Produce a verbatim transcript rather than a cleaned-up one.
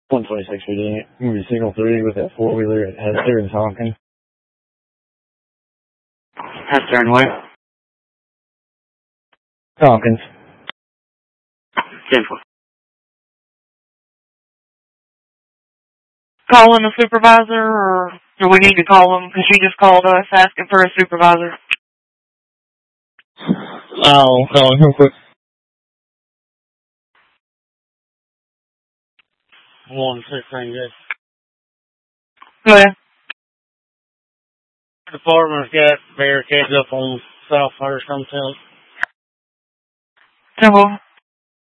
one twenty-six Virginia, movie signal three with that four-wheeler at Hester and Tompkins. Hester and where? Tompkins. ten four. Calling a supervisor, or do we need to call him? Because she just called us asking for a supervisor. I'll call him real quick. One sixteen, yes. Go ahead. The department's got barricades up on South First. I'm telling. Temple.